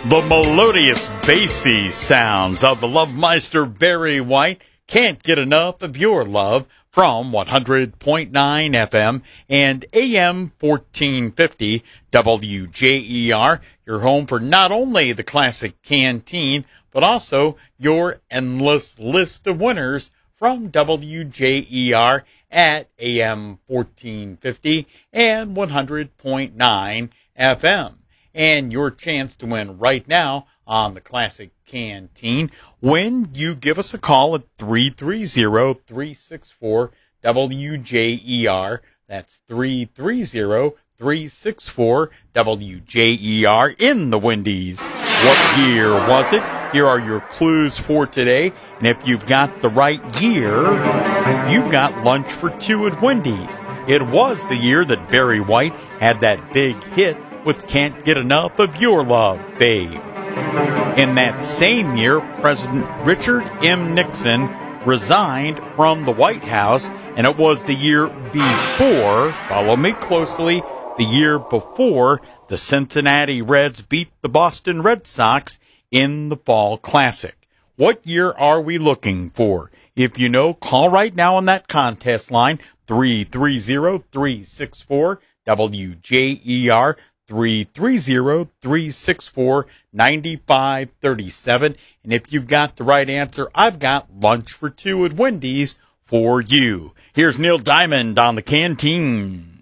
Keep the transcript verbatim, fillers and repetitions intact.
The melodious, bassy sounds of the Lovemeister Barry White. Can't get enough of your love from one hundred point nine F M and A M fourteen fifty W J E R, your home for not only the classic canteen, but also your endless list of winners from W J E R at A M fourteen fifty and one hundred point nine F M. And your chance to win right now on the Classic Canteen when you give us a call at three three zero, three six four, W J E R. That's three three zero, three six four, W J E R in the Wendy's. What year was it? Here are your clues for today. And if you've got the right year, you've got lunch for two at Wendy's. It was the year that Barry White had that big hit with Can't Get Enough of Your Love, Babe. In that same year, President Richard M. Nixon resigned from the White House, and it was the year before, follow me closely, the year before the Cincinnati Reds beat the Boston Red Sox in the Fall Classic. What year are we looking for? If you know, call right now on that contest line, three three zero, three six four, W J E R, three three zero, three six four, nine five three seven. And if you've got the right answer, I've got lunch for two at Wendy's for you. Here's Neil Diamond on the Canteen.